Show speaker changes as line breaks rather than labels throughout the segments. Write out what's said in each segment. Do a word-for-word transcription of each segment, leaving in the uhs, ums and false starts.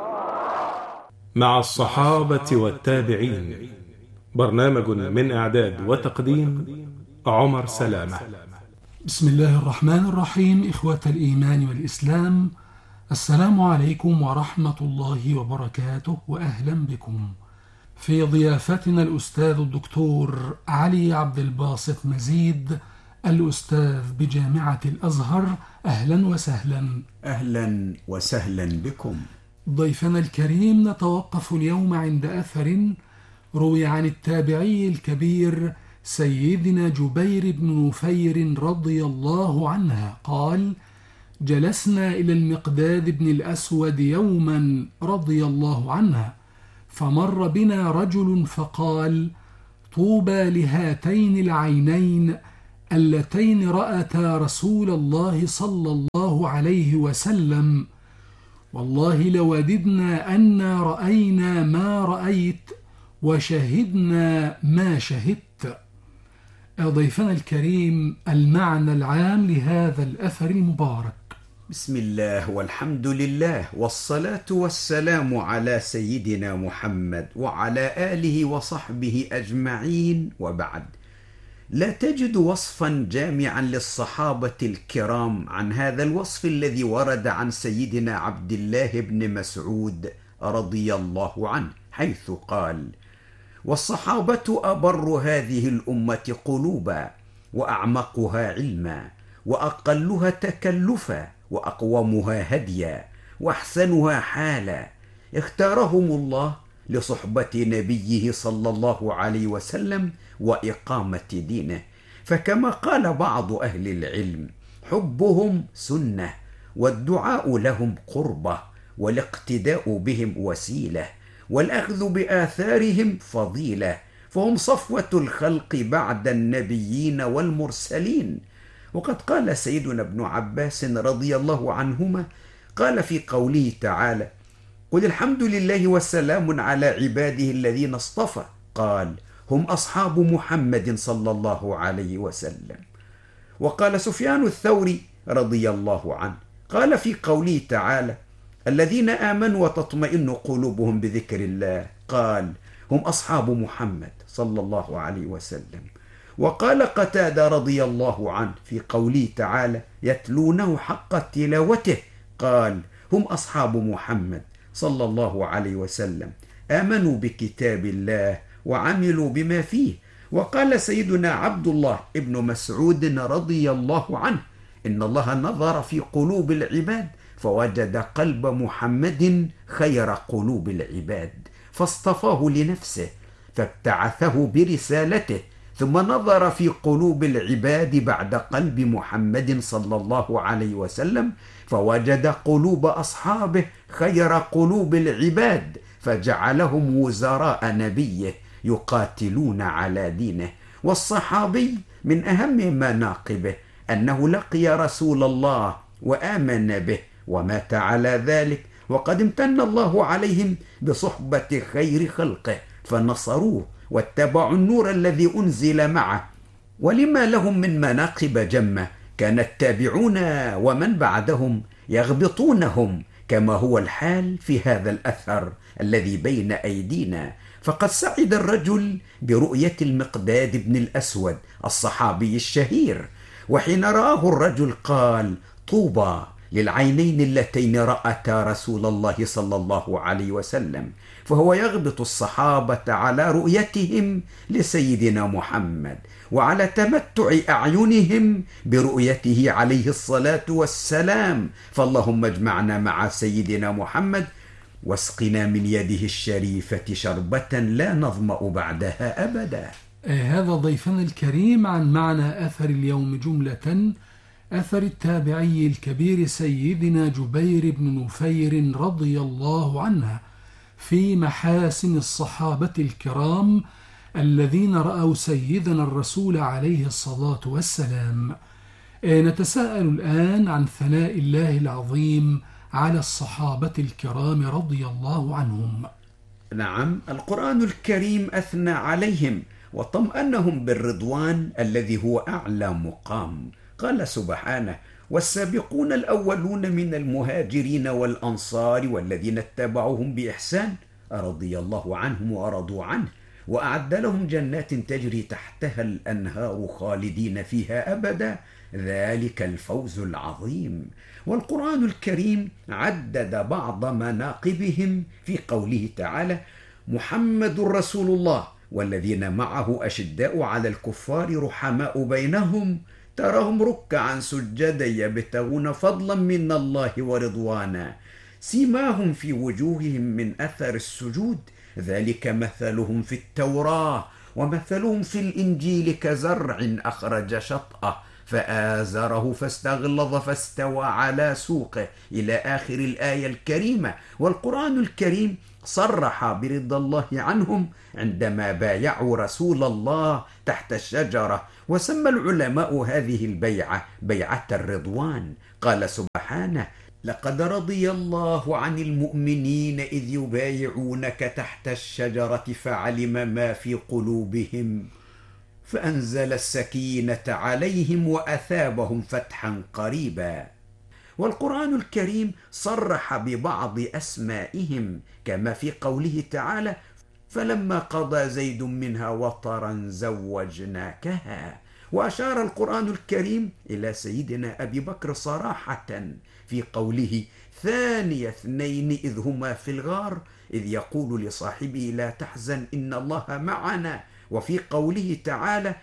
مع الصحابة والتابعين، برنامج من إعداد وتقديم عمر سلامة.
بسم الله الرحمن الرحيم. إخوة الإيمان والإسلام، السلام عليكم ورحمة الله وبركاته، وأهلا بكم في ضيافتنا الأستاذ الدكتور علي عبد الباسط مزيد، الأستاذ بجامعة الأزهر. أهلا وسهلا.
أهلا وسهلا بكم.
ضيفنا الكريم، نتوقف اليوم عند أثر روي عن التابعي الكبير سيدنا جبير بن نفير رضي الله عنه قال: جلسنا إلى المقداد بن الأسود يوما رضي الله عنه، فمر بنا رجل فقال: طوبى لهاتين العينين اللتين رأتا رسول الله صلى الله عليه وسلم، والله لوددنا أنا رأينا ما رأيت وشهدنا ما شهدت. ضيفنا الكريم، المعنى العام لهذا الأثر المبارك.
بسم الله والحمد لله والصلاة والسلام على سيدنا محمد وعلى آله وصحبه أجمعين، وبعد. لا تجد وصفا جامعا للصحابة الكرام عن هذا الوصف الذي ورد عن سيدنا عبد الله بن مسعود رضي الله عنه، حيث قال: والصحابة أبر هذه الأمة قلوبا، وأعمقها علما، وأقلها تكلفا، وأقومها هديا، وأحسنها حالا، اختارهم الله لصحبة نبيه صلى الله عليه وسلم وإقامة دينه. فكما قال بعض أهل العلم: حبهم سنة، والدعاء لهم قربة، والاقتداء بهم وسيلة، والأخذ بآثارهم فضيلة، فهم صفوة الخلق بعد النبيين والمرسلين. وقد قال سيدنا ابن عباس رضي الله عنهما، قال في قوله تعالى: قل الحمد لله والسلام على عباده الذين اصطفى، قال: هم أصحاب محمد صلى الله عليه وسلم. وقال سفيان الثوري رضي الله عنه، قال في قوله تعالى: الذين آمنوا وتطمئن قلوبهم بذكر الله، قال: هم أصحاب محمد صلى الله عليه وسلم. وقال قتادة رضي الله عنه في قوله تعالى: يتلونه حق تلاوته، قال: هم أصحاب محمد صلى الله عليه وسلم، آمنوا بكتاب الله وعملوا بما فيه. وقال سيدنا عبد الله ابن مسعود رضي الله عنه: إن الله نظر في قلوب العباد فوجد قلب محمد خير قلوب العباد، فاصطفاه لنفسه فابتعثه برسالته، ثم نظر في قلوب العباد بعد قلب محمد صلى الله عليه وسلم فوجد قلوب أصحابه خير قلوب العباد، فجعلهم وزراء نبيه يقاتلون على دينه. والصحابي من أهم مناقبه أنه لقي رسول الله وآمن به ومات على ذلك، وقد امتن الله عليهم بصحبة خير خلقه فنصروه واتبعوا النور الذي أنزل معه. ولما لهم من مناقب جمة، كان التابعون ومن بعدهم يغبطونهم، كما هو الحال في هذا الأثر الذي بين أيدينا. فقد سعد الرجل برؤية المقداد بن الأسود الصحابي الشهير، وحين رآه الرجل قال: طوبى للعينين اللتين رأتا رسول الله صلى الله عليه وسلم. فهو يغبط الصحابة على رؤيتهم لسيدنا محمد، وعلى تمتع أعينهم برؤيته عليه الصلاة والسلام. فاللهم اجمعنا مع سيدنا محمد، واسقنا من يده الشريفة شربة لا نظمأ بعدها أبدا.
هذا ضيفنا الكريم عن معنى أثر اليوم جملة، أثر التابعي الكبير سيدنا جبير بن نفير رضي الله عنه في محاسن الصحابة الكرام الذين رأوا سيدنا الرسول عليه الصلاة والسلام. نتساءل الآن عن ثناء الله العظيم على الصحابة الكرام رضي الله عنهم.
نعم، القرآن الكريم أثنى عليهم وطمأنهم بالرضوان الذي هو أعلى مقام. قال سبحانه: والسابقون الأولون من المهاجرين والأنصار والذين اتبعوهم بإحسان رضي الله عنهم ورضوا عنه، وأعد لهم جنات تجري تحتها الأنهار خالدين فيها أبدا، ذلك الفوز العظيم. والقرآن الكريم عدد بعض مناقبهم في قوله تعالى: محمد رسول الله والذين معه أشداء على الكفار رحماء بينهم تراهم ركعا سجدا يبتغون فضلا من الله ورضوانا سيماهم في وجوههم من أثر السجود ذلك مثلهم في التوراة ومثلهم في الإنجيل كزرع أخرج شطأه فآزره فاستغلظ فاستوى على سوقه إلى آخر الآية الكريمة. والقرآن الكريم صرح برضا الله عنهم عندما بايعوا رسول الله تحت الشجرة، وسمى العلماء هذه البيعة بيعة الرضوان. قال سبحانه: لقد رضي الله عن المؤمنين إذ يبايعونك تحت الشجرة فعلم ما في قلوبهم فأنزل السكينة عليهم وأثابهم فتحا قريبا. والقرآن الكريم صرح ببعض أسمائهم كما في قوله تعالى: فلما قضى زيد منها وطرا زوجناكها. وأشار القرآن الكريم إلى سيدنا أبي بكر صراحة في قوله: ثاني اثنين إذ هما في الغار إذ يقول لصاحبه لا تحزن إن الله معنا. وفي قوله تعالى: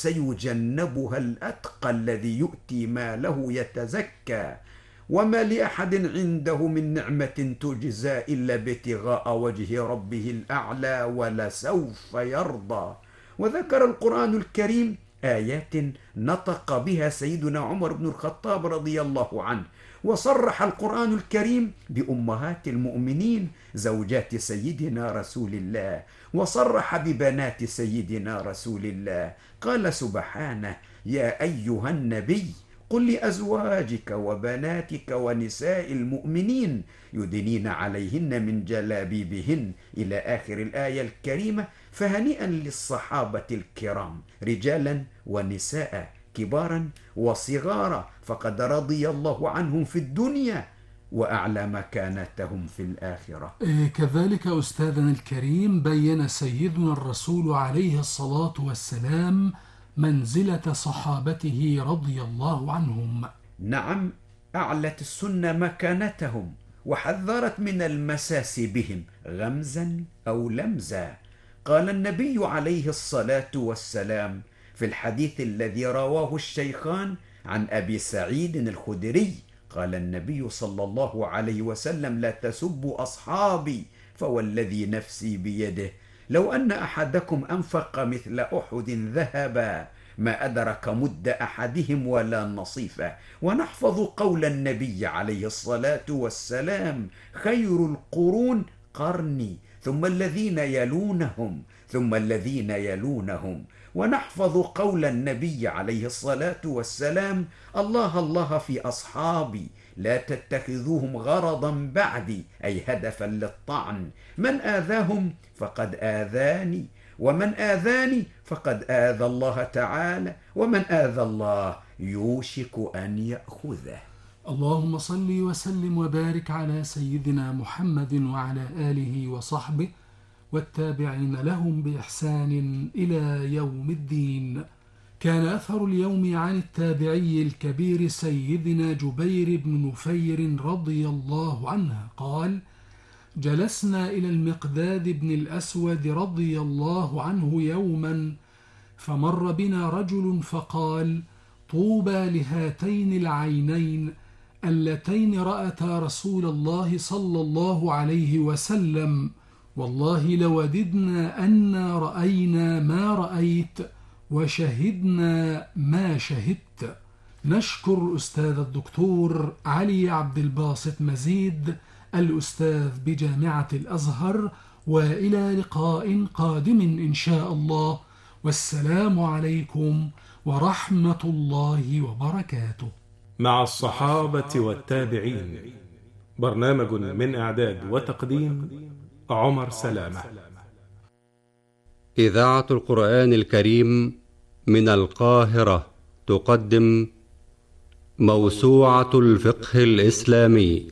وسيجنبها الأتقى الذي يؤتي ماله يتزكى وما لأحد عنده من نعمة تجزى إلا ابتغاء وجه ربه الأعلى ولسوف يرضى. وذكر القرآن الكريم آيات نطق بها سيدنا عمر بن الخطاب رضي الله عنه. وصرح القرآن الكريم بأمهات المؤمنين زوجات سيدنا رسول الله، وصرح ببنات سيدنا رسول الله. قال سبحانه: يا أيها النبي قل لأزواجك وبناتك ونساء المؤمنين يدنين عليهن من جلابيبهن إلى آخر الآية الكريمة. فهنيئا للصحابة الكرام رجالا ونساء كبارا وصغارا، فقد رضي الله عنهم في الدنيا وأعلى مكانتهم في الآخرة.
كذلك أستاذنا الكريم بين سيدنا الرسول عليه الصلاة والسلام منزلة صحابته رضي الله عنهم.
نعم، أعلت السنة مكانتهم وحذرت من المساس بهم غمزا أو لمزا. قال النبي عليه الصلاة والسلام في الحديث الذي رواه الشيخان عن أبي سعيد الخدري، قال النبي صلى الله عليه وسلم: لا تسبوا أصحابي فوالذي نفسي بيده لو أن أحدكم أنفق مثل أحد ذهبا ما أدرك مد أحدهم ولا نصيفه. ونحفظ قول النبي عليه الصلاة والسلام: خير القرون قرني ثم الذين يلونهم ثم الذين يلونهم. ونحفظ قول النبي عليه الصلاة والسلام: الله الله في أصحابي لا تتخذوهم غرضا بعدي، أي هدفا للطعن. من آذاهم فقد آذاني ومن آذاني فقد آذى الله تعالى ومن آذى الله يوشك أن يأخذه.
اللهم صل وسلم وبارك على سيدنا محمد وعلى آله وصحبه والتابعين لهم بإحسان إلى يوم الدين. كان أثر اليوم عن التابعي الكبير سيدنا جبير بن نفير رضي الله عنه قال: جلسنا إلى المقداد بن الأسود رضي الله عنه يوما فمر بنا رجل فقال: طوبى لهاتين العينين اللتين رأتا رسول الله صلى الله عليه وسلم، والله لوددنا أنا رأينا ما رأيت وشهدنا ما شهدت. نشكر الأستاذ الدكتور علي عبد الباسط مزيد الأستاذ بجامعة الأزهر، وإلى لقاء قادم إن شاء الله، والسلام عليكم ورحمة الله وبركاته.
مع الصحابة والتابعين، برنامج من إعداد وتقديم عمر سلامة.
إذاعة القرآن الكريم من القاهرة تقدم موسوعة الفقه الإسلامي،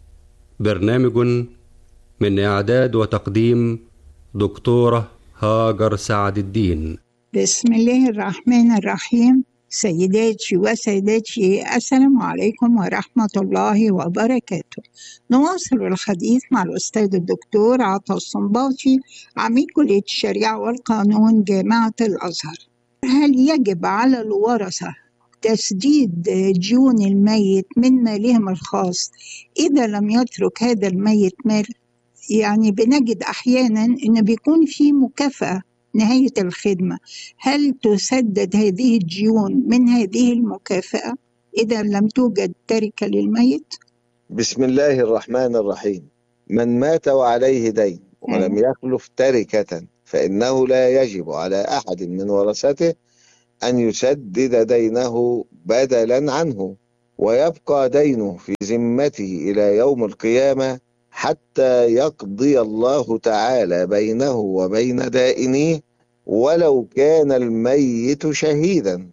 برنامج من إعداد وتقديم دكتورة هاجر سعد الدين.
بسم الله الرحمن الرحيم. سيداتي وسادتي، السلام عليكم ورحمة الله وبركاته. نواصل الحديث مع الأستاذ الدكتور عطا الصنباطي، عميد كلية الشريعة والقانون جامعة الأزهر. هل يجب على الورثة تسديد ديون الميت من مالهم الخاص إذا لم يترك هذا الميت مال؟ يعني بنجد أحيانا إن بيكون في مكافأة نهاية الخدمة، هل تسدد هذه الديون من هذه المكافأة إذا لم توجد تركة للميت؟
بسم الله الرحمن الرحيم. من مات وعليه دين ولم يخلف تركة فإنه لا يجب على أحد من ورثته أن يسدد دينه بدلا عنه، ويبقى دينه في ذمته إلى يوم القيامة حتى يقضي الله تعالى بينه وبين دائنيه، ولو كان الميت شهيدا،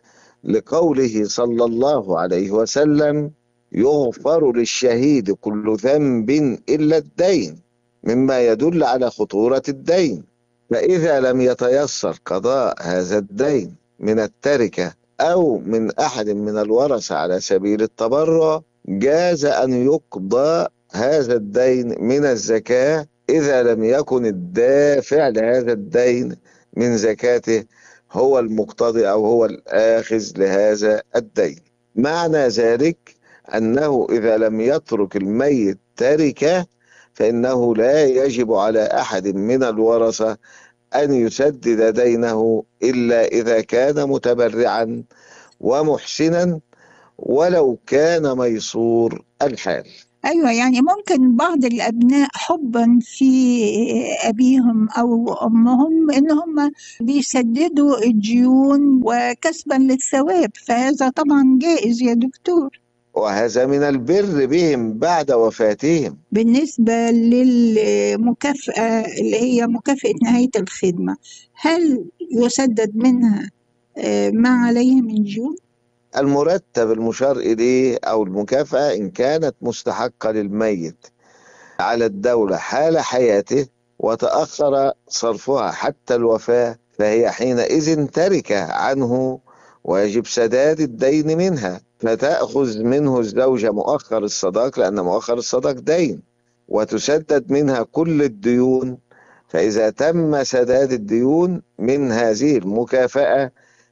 لقوله صلى الله عليه وسلم: يغفر للشهيد كل ذنب إلا الدين، مما يدل على خطورة الدين. فإذا لم يتيسر قضاء هذا الدين من التركة أو من أحد من الورثة على سبيل التبرع، جاز أن يقضى هذا الدين من الزكاة إذا لم يكن الدافع لهذا الدين من زكاته هو المقتضي أو هو الآخذ لهذا الدين. معنى ذلك أنه إذا لم يترك الميت تركة فإنه لا يجب على أحد من الورثة أن يسدد دينه إلا إذا كان متبرعا ومحسنا ولو كان ميسور الحال.
أيوة، يعني ممكن بعض الأبناء حبا في أبيهم أو أمهم إن هم بيسددوا الديون وكسبا للثواب، فهذا طبعا جائز يا دكتور،
وهذا من البر بهم بعد وفاتهم.
بالنسبة للمكافأة اللي هي مكافأة نهاية الخدمة، هل يسدد منها ما عليه من ديون؟
المرتب المشار إليه أو المكافأة إن كانت مستحقة للميت على الدولة حال حياته وتأخر صرفها حتى الوفاة، فهي حينئذ تركة عنه ويجب سداد الدين منها، فتأخذ منه الزوجة مؤخر الصداق، لأن مؤخر الصداق دين، وتسدد منها كل الديون. فإذا تم سداد الديون من هذه المكافأة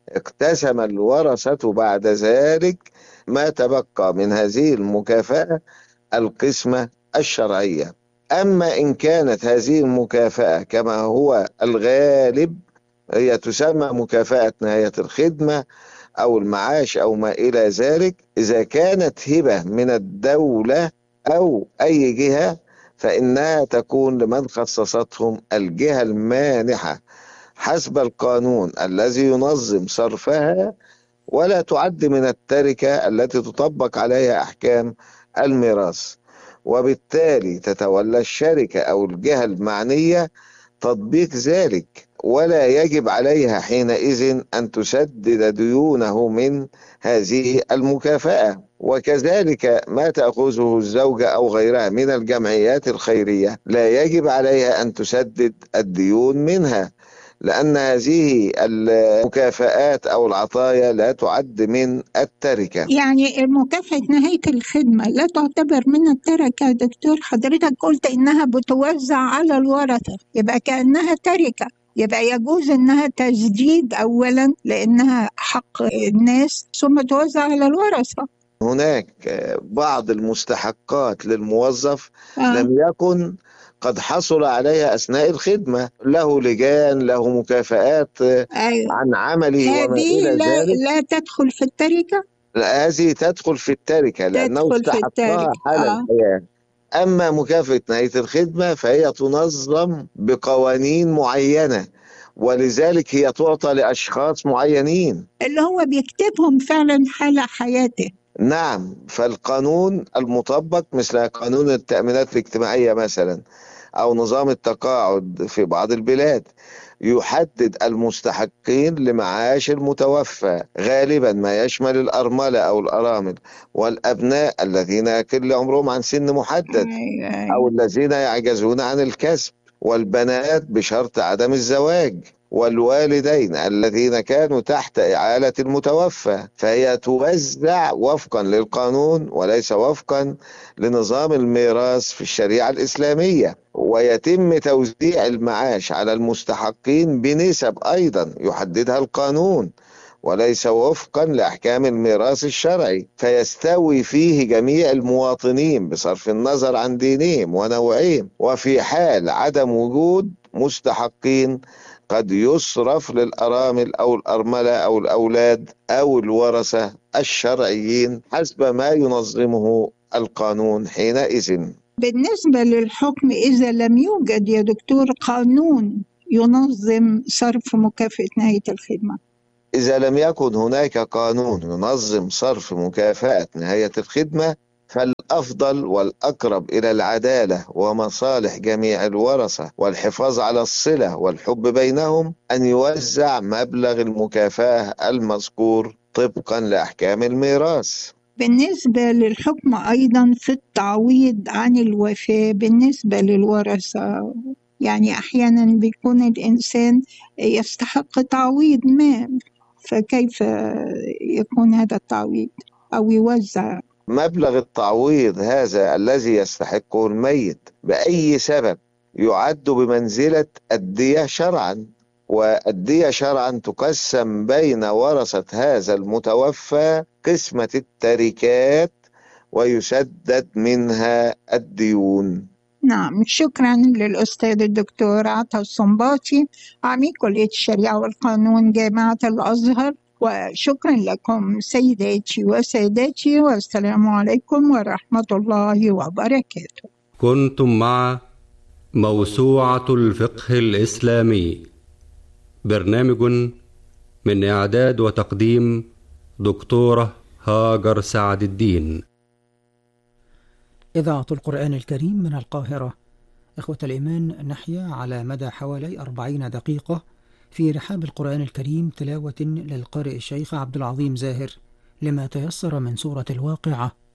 اقتسم الورثة بعد ذلك ما تبقى من هذه المكافأة القسمة الشرعية. أما إن كانت هذه المكافأة كما هو الغالب هي تسمى مكافأة نهاية الخدمة أو المعاش أو ما إلى ذلك، إذا كانت هبة من الدولة أو أي جهة فإنها تكون لمن خصصتهم الجهة المانحة حسب القانون الذي ينظم صرفها، ولا تعد من التركة التي تطبق عليها أحكام الميراث، وبالتالي تتولى الشركة أو الجهة المعنية تطبيق ذلك، ولا يجب عليها حينئذ أن تسدد ديونه من هذه المكافأة. وكذلك ما تأخذه الزوجة أو غيرها من الجمعيات الخيرية لا يجب عليها أن تسدد الديون منها، لأن هذه المكافآت أو العطايا لا تعد من التركة.
يعني مكافأة نهاية الخدمة لا تعتبر من التركة يا دكتور؟ حضرتك قلت إنها بتوزع على الورثة، يبقى كأنها تركة، يبقى يجوز إنها تسديد أولا لأنها حق الناس ثم توزع على الورثة.
هناك بعض المستحقات للموظف آه. لم يكن قد حصل عليها أثناء الخدمة، له لجان، له مكافآت أيوة. عن عمله وما إلى
لا
ذلك،
لا تدخل في التركة؟
لا، هذه تدخل في التركة لأنه استحقها حال آه. الحياة. أما مكافأة نهاية الخدمة فهي تنظم بقوانين معينة، ولذلك هي تعطى لأشخاص معينين
اللي هو بيكتبهم فعلا حال حياته.
نعم، فالقانون المطبق مثل قانون التأمينات الاجتماعية مثلا أو نظام التقاعد في بعض البلاد يحدد المستحقين لمعاش المتوفى، غالبا ما يشمل الأرملة أو الأرامل والأبناء الذين يقل عمرهم عن سن محدد أو الذين يعجزون عن الكسب، والبنات بشرط عدم الزواج، والوالدين الذين كانوا تحت إعالة المتوفى. فهي توزع وفقا للقانون وليس وفقا لنظام الميراث في الشريعة الإسلامية، ويتم توزيع المعاش على المستحقين بنسب أيضا يحددها القانون وليس وفقا لأحكام الميراث الشرعي، فيستوي فيه جميع المواطنين بصرف النظر عن دينهم ونوعهم. وفي حال عدم وجود مستحقين قد يصرف للأرامل أو الأرملة أو الأولاد أو الورثة الشرعيين حسب ما ينظمه القانون حينئذ.
بالنسبة للحكم، إذا لم يوجد يا دكتور قانون ينظم صرف مكافأة نهاية الخدمة،
إذا لم يكن هناك قانون ينظم صرف مكافأة نهاية الخدمة، فالأفضل والأقرب إلى العدالة ومصالح جميع الورثة والحفاظ على الصلة والحب بينهم أن يوزع مبلغ المكافأة المذكور طبقا لأحكام الميراث.
بالنسبة للحكم أيضا في التعويض عن الوفاة بالنسبة للورثة، يعني أحيانا بيكون الإنسان يستحق تعويض ما، فكيف يكون هذا التعويض أو يوزع؟
مبلغ التعويض هذا الذي يستحقه الميت بأي سبب يعد بمنزلة الدية شرعا، والدية شرعا تقسم بين ورثة هذا المتوفى قسمة التركات ويسدد منها الديون.
نعم، شكرا للأستاذ الدكتور عطا الصنباطي عميد كلية الشريعة والقانون جامعة الأزهر، وشكرا لكم سيداتي وسادتي، والسلام عليكم ورحمة الله وبركاته.
كنتم مع موسوعة الفقه الإسلامي، برنامج من إعداد وتقديم دكتورة هاجر سعد الدين.
إذاعة القرآن الكريم من القاهرة. إخوة الإيمان، نحيا على مدى حوالي أربعين دقيقة في رحاب القرآن الكريم تلاوة للقارئ الشيخ عبد العظيم زاهر لما تيسر من سورة الواقعة.